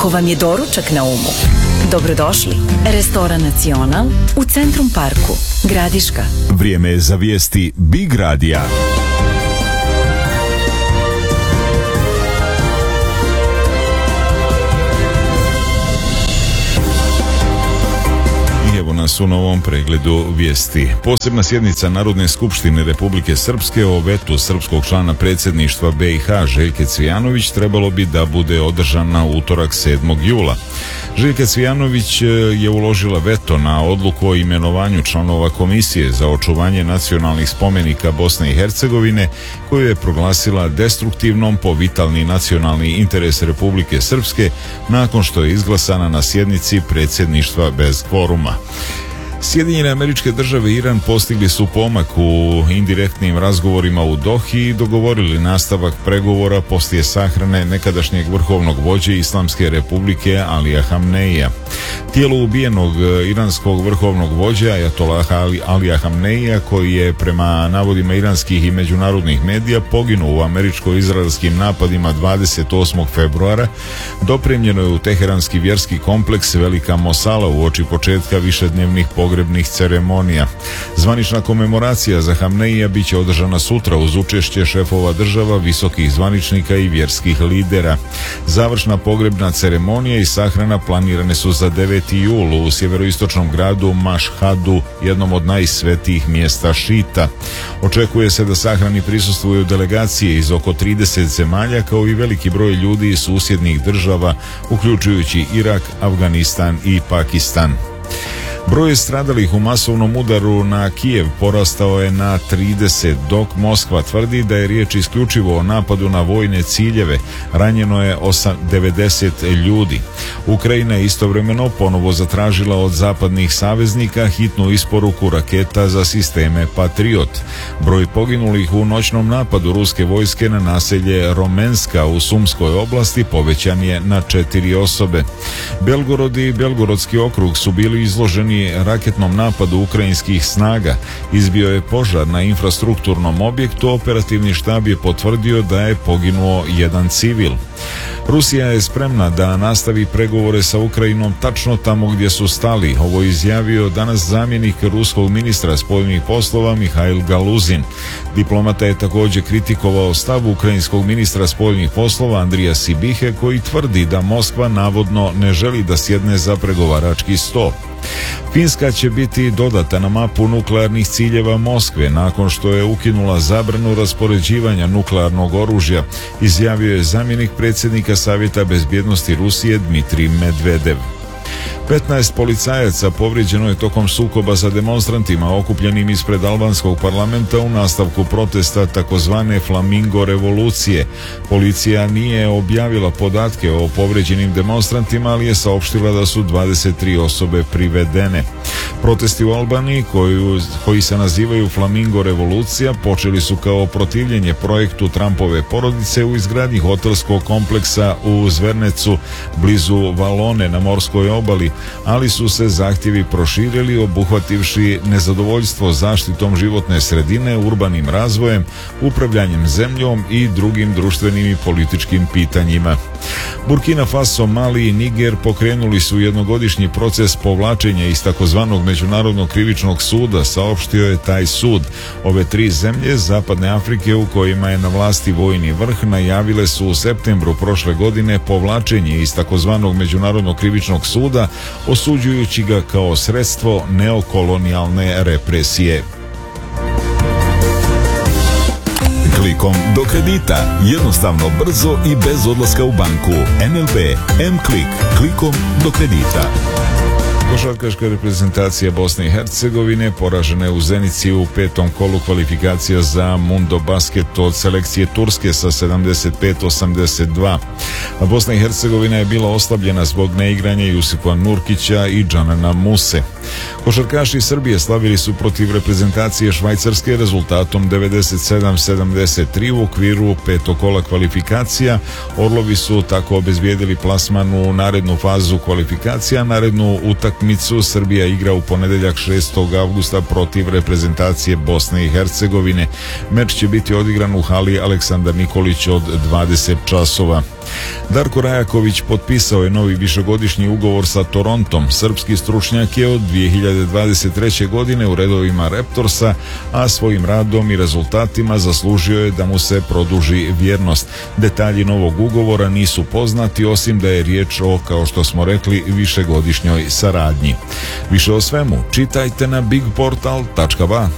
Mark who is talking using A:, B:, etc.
A: Ako vam je doručak na umu, dobrodošli. Restoran Nacional u Centrum Parku, Gradiška.
B: Vrijeme je za vijesti Big Radija. Evo nas u novom pregledu vijesti. Posebna sjednica Narodne skupštine Republike Srpske o vetu srpskog člana predsjedništva BiH Željke Cvijanović trebalo bi da bude održana utorak 7. jula. Željka Cvijanović je uložila veto na odluku o imenovanju članova Komisije za očuvanje nacionalnih spomenika Bosne i Hercegovine, koju je proglasila destruktivnom po vitalni nacionalni interes Republike Srpske nakon što je izglasana na sjednici predsjedništva bez kvoruma. Sjedinjene Američke Države i Iran postigli su pomak u indirektnim razgovorima u Dohi i dogovorili nastavak pregovora poslije sahrane nekadašnjeg vrhovnog vođe Islamske republike Alija Hamneija. Tijelo ubijenog iranskog vrhovnog vođa Ajatolaha Alija Hamneija, koji je prema navodima iranskih i međunarodnih medija poginuo u američko-izraelskim napadima 28. februara, dopremljeno je u teheranski vjerski kompleks Velika Mosala uoči početka višednevnih pogrebnih ceremonija. Zvanična komemoracija za Hamneija bit će održana sutra uz učešće šefova država, visokih zvaničnika i vjerskih lidera. Završna pogrebna ceremonija i sahrana planirane su za 9. jul u sjeveroistočnom gradu Mašhadu, jednom od najsvetijih mjesta šita. Očekuje se da sahrani prisustvuju delegacije iz oko 30 zemalja, kao i veliki broj ljudi iz susjednih država, uključujući Irak, Afganistan i Pakistan. Broj stradalih u masovnom udaru na Kijev porastao je na 30, dok Moskva tvrdi da je riječ isključivo o napadu na vojne ciljeve. Ranjeno je 90 ljudi. Ukrajina je istovremeno ponovo zatražila od zapadnih saveznika hitnu isporuku raketa za sisteme Patriot. Broj poginulih u noćnom napadu ruske vojske na naselje Romenska u Sumskoj oblasti povećan je na 4 osobe. Belgorod i Belgorodski okrug su bili izloženi raketnom napadu ukrajinskih snaga. Izbio je požar na infrastrukturnom objektu, operativni štab je potvrdio da je poginuo jedan civil. Rusija je spremna da nastavi pregovore sa Ukrajinom tačno tamo gdje su stali. Ovo je izjavio danas zamjenik ruskog ministra spoljnih poslova Mihail Galuzin. Diplomata je također kritikovao stav ukrajinskog ministra spoljnih poslova Andrija Sibihe, koji tvrdi da Moskva navodno ne želi da sjedne za pregovarački sto. Finska će biti dodata na mapu nuklearnih ciljeva Moskve nakon što je ukinula zabranu raspoređivanja nuklearnog oružja, izjavio je zamjenik predsjednika Savjeta bezbjednosti Rusije Dmitrij Medvedev. 15 policajaca povrijeđeno je tokom sukoba sa demonstrantima okupljenim ispred albanskog parlamenta u nastavku protesta takozvane Flamingo revolucije. Policija nije objavila podatke o povrijeđenim demonstrantima, ali je saopštila da su 23 osobe privedene. Protesti u Albaniji, koji se nazivaju Flamingo revolucija, počeli su kao protivljenje projektu Trumpove porodice u izgradnji hotelskog kompleksa u Zvernecu blizu Valone na morskoj obali, ali su se zahtjevi proširili, obuhvativši nezadovoljstvo zaštitom životne sredine, urbanim razvojem, upravljanjem zemljom i drugim društvenim i političkim pitanjima. Burkina Faso, Mali i Niger pokrenuli su jednogodišnji proces povlačenja iz takozvanog Međunarodnog krivičnog suda, saopštio je taj sud. Ove 3 zemlje Zapadne Afrike, u kojima je na vlasti vojni vrh, najavile su u septembru prošle godine povlačenje iz takozvanog Međunarodnog krivičnog suda, osuđujući ga kao sredstvo neokolonijalne represije.
C: Klikom do kredita. Jednostavno, brzo i bez odlaska u banku. NLB M-Klik. Klikom do kredita.
B: Košarkaška reprezentacija Bosne i Hercegovine poražena je u Zenici u 5. kolu kvalifikacija za Mundo Basket od selekcije Turske sa 75-82. Bosna i Hercegovina je bila oslabljena zbog neigranja Jusifa Nurkića i Džanana Muse. Košarkaši Srbije slavili su protiv reprezentacije Švajcarske rezultatom 97-73 u okviru petog kola kvalifikacija. Orlovi su tako obezbijedili plasman u narednu fazu kvalifikacija. Narednu utakmicu Srbija igra u ponedeljak 6. avgusta protiv reprezentacije Bosne i Hercegovine. Meč će biti odigran u hali Aleksandar Nikolić od 20 časova. Darko Rajaković potpisao je novi višegodišnji ugovor sa Torontom. Srpski stručnjak je od 2023. godine u redovima Raptorsa, a svojim radom i rezultatima zaslužio je da mu se produži vjernost. Detalji novog ugovora nisu poznati, osim da je riječ o, kao što smo rekli, višegodišnjoj saradnji. Više o svemu čitajte na bigportal.ba.